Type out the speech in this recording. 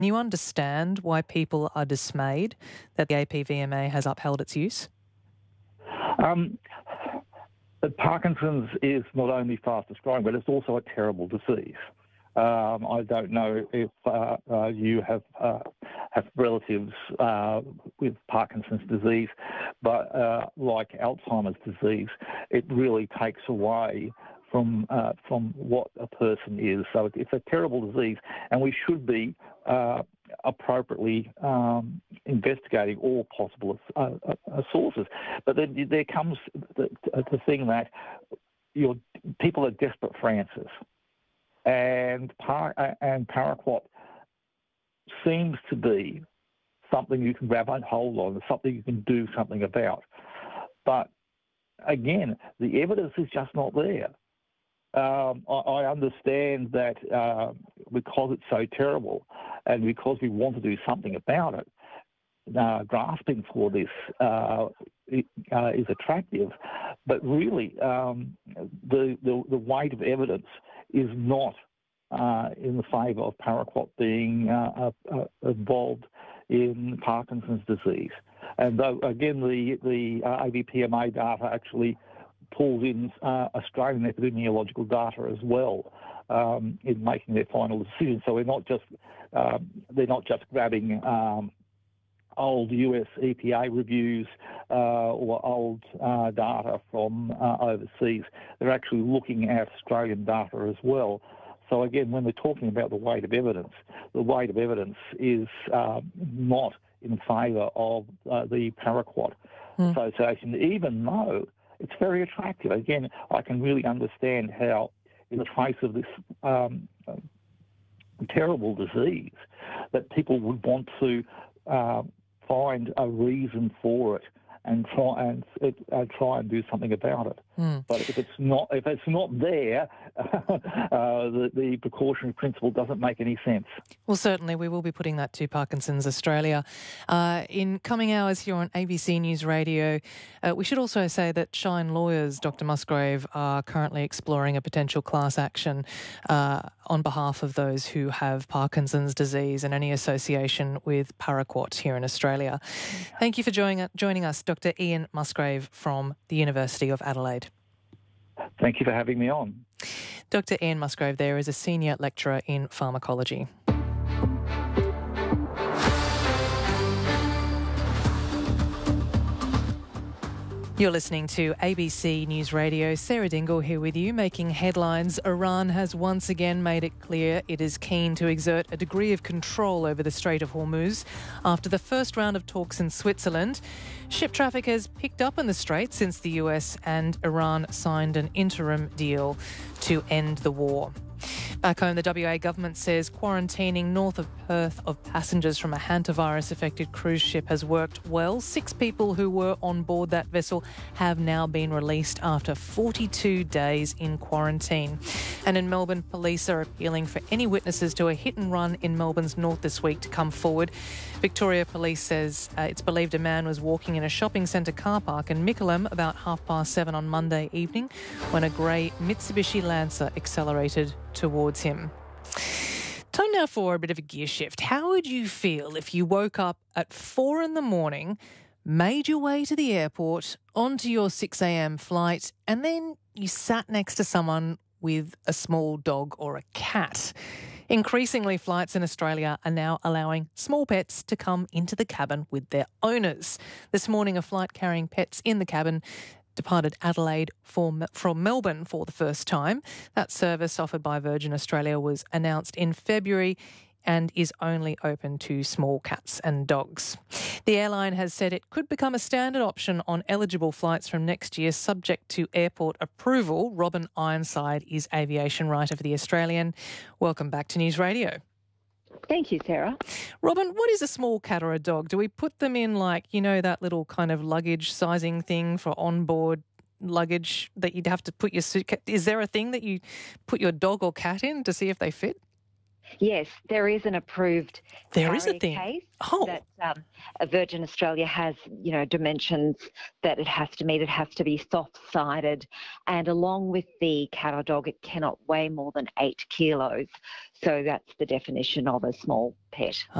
you understand why people are dismayed that the APVMA has upheld its use? Parkinson's is not only fastest growing, but it's also a terrible disease. I don't know if you have relatives with Parkinson's disease, but like Alzheimer's disease, it really takes away from what a person is. So it's a terrible disease, and we should be appropriately investigating all possible sources. But then there comes the thing that people are desperate for answers. And paraquat seems to be something you can grab a hold on, something you can do something about. But again, the evidence is just not there. I understand that because it's so terrible and because we want to do something about it, grasping for this is attractive, but really the weight of evidence is not in the favour of paraquat being involved in Parkinson's disease. And though, again, the AVPMA data actually pulls in Australian epidemiological data as well in making their final decision. So they're not just grabbing old US EPA reviews or old data from overseas. They're actually looking at Australian data as well. So again, when we're talking about the weight of evidence is not in favour of the Paraquat Association, even though it's very attractive. Again, I can really understand how, in the face of this terrible disease, that people would want to find a reason for it and try and do something about it. But if it's not there, the precautionary principle doesn't make any sense. Well, certainly we will be putting that to Parkinson's Australia. In coming hours here on ABC News Radio, we should also say that Shine lawyers, Dr Musgrave, are currently exploring a potential class action on behalf of those who have Parkinson's disease and any association with paraquat here in Australia. Thank you for joining us, Dr Ian Musgrave from the University of Adelaide. Thank you for having me on. Dr Ian Musgrave there is a senior lecturer in pharmacology. You're listening to ABC News Radio. Sarah Dingle here with you, making headlines. Iran has once again made it clear it is keen to exert a degree of control over the Strait of Hormuz after the first round of talks in Switzerland. Ship traffic has picked up in the Strait since the US and Iran signed an interim deal to end the war. Back home, the WA government says quarantining north of Perth of passengers from a hantavirus-affected cruise ship has worked well. 6 people who were on board that vessel have now been released after 42 days in quarantine. And in Melbourne, police are appealing for any witnesses to a hit and run in Melbourne's north this week to come forward. Victoria Police says it's believed a man was walking in a shopping centre car park in Mickleham about 7:30 on Monday evening when a grey Mitsubishi Lancer accelerated towards him. Time now for a bit of a gear shift. How would you feel if you woke up at 4 a.m, made your way to the airport, onto your 6 a.m. flight, and then you sat next to someone with a small dog or a cat? Increasingly, flights in Australia are now allowing small pets to come into the cabin with their owners. This morning, a flight carrying pets in the cabin departed Adelaide from Melbourne for the first time. That service offered by Virgin Australia was announced in February and is only open to small cats and dogs. The airline has said it could become a standard option on eligible flights from next year, subject to airport approval. Robin Ironside is aviation writer for The Australian. Welcome back to News Radio. Thank you, Sarah. Robin, what is a small cat or a dog? Do we put them in that little kind of luggage sizing thing for onboard luggage that you'd have to put your suitcase? Is there a thing that you put your dog or cat in to see if they fit? Yes, there is an approved There is a carrier thing. case Oh, that Virgin Australia has, dimensions that it has to meet. It has to be soft-sided, and along with the cat or dog, it cannot weigh more than 8 kilos. So that's the definition of a small pet.